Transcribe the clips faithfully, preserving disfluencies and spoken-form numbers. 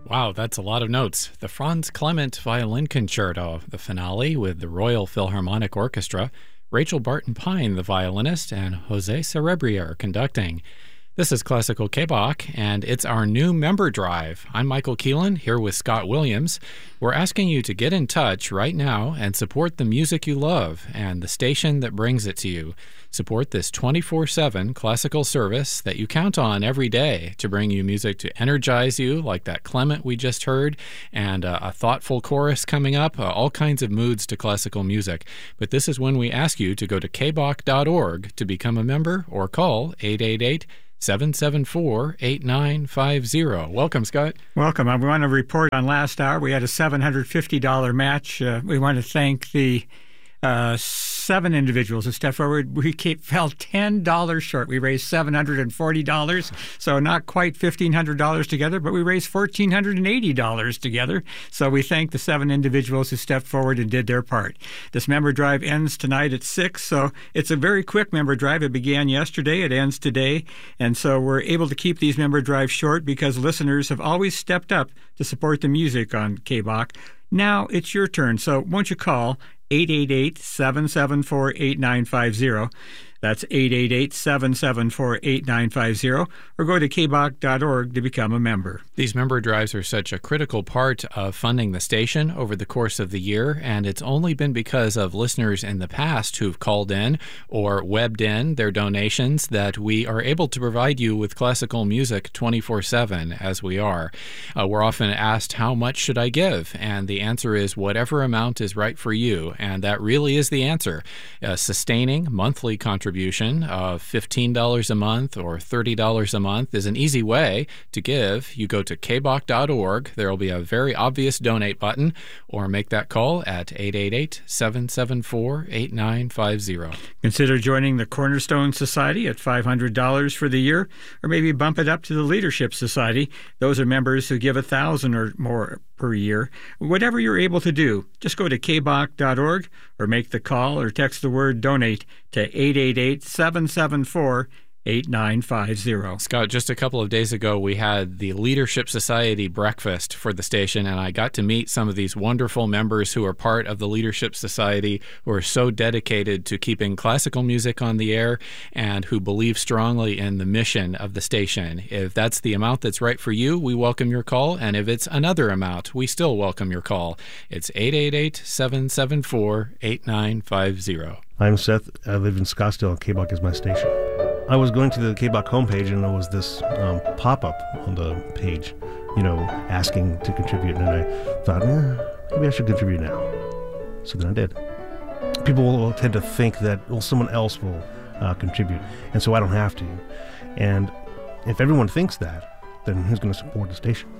Wow, that's a lot of notes. The Franz Clement Violin Concerto, the finale with the Royal Philharmonic Orchestra, Rachel Barton Pine, the violinist, and Jose Cerebria conducting. This is Classical K-Bach, and it's our new member drive. I'm Michael Keelan, here with Scott Williams. We're asking you to get in touch right now and support the music you love and the station that brings it to you. Support this twenty-four seven classical service that you count on every day to bring you music to energize you, like that Clement we just heard, and uh, a thoughtful chorus coming up, uh, all kinds of moods to classical music. But this is when we ask you to go to k bach dot org to become a member or call eight eight eight, seven seven four, eight nine five zero. Welcome, Scott. Welcome. I want to report on last hour. We had a seven hundred fifty dollars match. Uh, we want to thank the uh, seven individuals who stepped forward. We kept, fell ten dollars short. We raised seven hundred forty dollars, so not quite fifteen hundred dollars together, but we raised one thousand four hundred eighty dollars together. So we thank the seven individuals who stepped forward and did their part. This member drive ends tonight at six, so it's a very quick member drive. It began yesterday. It ends today. And so we're able to keep these member drives short because listeners have always stepped up to support the music on K-Bach. Now it's your turn, so won't you call eight eight eight, seven seven four, eight nine five zero. That's eight eight eight, seven seven four, eight nine five zero, or go to k bach dot org to become a member. These member drives are such a critical part of funding the station over the course of the year, and it's only been because of listeners in the past who've called in or webbed in their donations that we are able to provide you with classical music twenty-four seven as we are. Uh, we're often asked, how much should I give? And the answer is whatever amount is right for you, and that really is the answer. A sustaining monthly contribution of fifteen dollars a month or thirty dollars a month is an easy way to give. You go to k bach dot org. There will be a very obvious donate button, or make that call at eight eight eight, seven seven four, eight nine five zero. Consider joining the Cornerstone Society at five hundred dollars for the year, or maybe bump it up to the Leadership Society. Those are members who give one thousand dollars or more per year. Whatever you're able to do, just go to k bach dot org or make the call or text the word donate to eight eight eight, seven seven four, eight nine five zero. Scott, just a couple of days ago, we had the Leadership Society breakfast for the station, and I got to meet some of these wonderful members who are part of the Leadership Society, who are so dedicated to keeping classical music on the air and who believe strongly in the mission of the station. If that's the amount that's right for you, we welcome your call, and if it's another amount, we still welcome your call. It's eight eight eight, seven seven four, eight nine five zero. I'm Seth. I live in Scottsdale. K-Bach is my station. I was going to the K-Bach homepage, and there was this um, pop-up on the page, you know, asking to contribute. And I thought, eh, maybe I should contribute now. So then I did. People will tend to think that, well, someone else will uh, contribute, and so I don't have to. And if everyone thinks that, then who's going to support the station?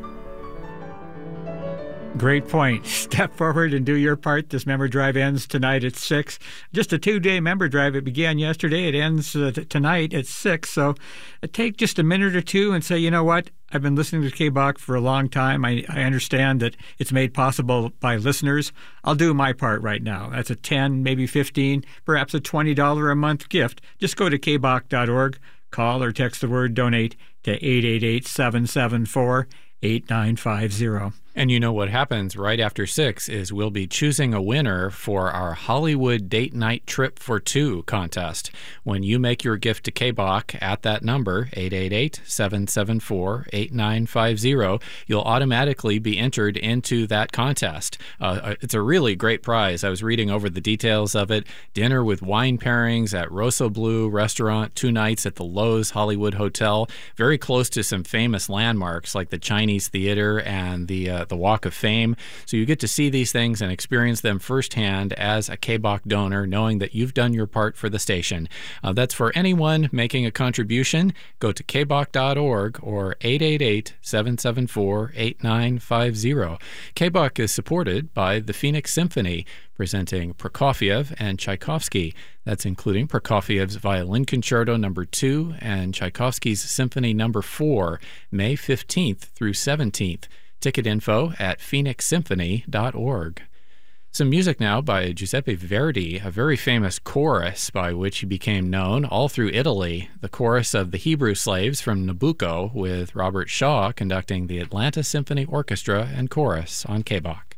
Great point. Step forward and do your part. This member drive ends tonight at six. Just a two-day member drive. It began yesterday. It ends uh, t- tonight at six. So uh, take just a minute or two and say, you know what? I've been listening to K-Bach for a long time. I, I understand that it's made possible by listeners. I'll do my part right now. That's a ten, maybe fifteen, perhaps a twenty dollars a month gift. Just go to k bach dot org, call or text the word donate to eight eight eight, seven seven four, eight nine five zero. And you know what happens right after six is we'll be choosing a winner for our Hollywood Date Night Trip for Two contest. When you make your gift to K-Bach at that number, eight eight eight, seven seven four, eight nine five zero, you'll automatically be entered into that contest. Uh, it's a really great prize. I was reading over the details of it. Dinner with wine pairings at Rosso Blue Restaurant, two nights at the Loews Hollywood Hotel, very close to some famous landmarks like the Chinese Theater and the uh, the Walk of Fame. So you get to see these things and experience them firsthand as a K-Bach donor, knowing that you've done your part for the station. Uh, that's for anyone making a contribution. Go to k bach dot org or eight eight eight, seven seven four, eight nine five zero. K-Bach is supported by the Phoenix Symphony, presenting Prokofiev and Tchaikovsky. That's including Prokofiev's Violin Concerto number two and Tchaikovsky's Symphony number four, May fifteenth through seventeenth. Ticket info at phoenix symphony dot org. Some music now by Giuseppe Verdi, a very famous chorus by which he became known all through Italy, the chorus of the Hebrew Slaves from Nabucco, with Robert Shaw conducting the Atlanta Symphony Orchestra and Chorus on K B O C.